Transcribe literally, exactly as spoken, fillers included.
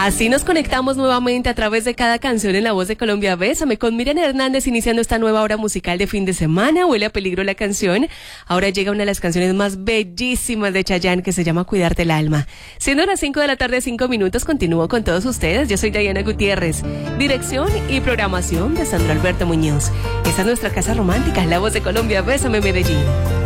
Así nos conectamos nuevamente a través de cada canción en La Voz de Colombia. Bésame con Miriam Hernández, iniciando esta nueva hora musical de fin de semana. Huele a peligro la canción. Ahora llega una de las canciones más bellísimas de Chayanne, que se llama Cuidarte el alma. Siendo las cinco de la tarde, cinco minutos, continúo con todos ustedes. Yo soy Diana Gutiérrez. Dirección y programación de Sandro Alberto Muñoz. Esta es nuestra casa romántica, La Voz de Colombia. Bésame, Medellín.